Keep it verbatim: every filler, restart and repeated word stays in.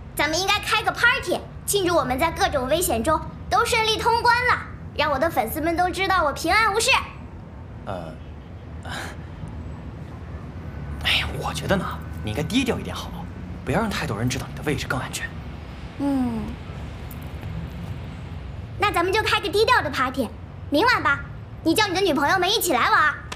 咱们应该开个 party， 庆祝我们在各种危险中都顺利通关了，让我的粉丝们都知道我平安无事。 呃，哎呀，我觉得呢，你应该低调一点好，不要让太多人知道你的位置更安全。 嗯，那咱们就开个低调的 party， 明晚吧，你叫你的女朋友们一起来玩。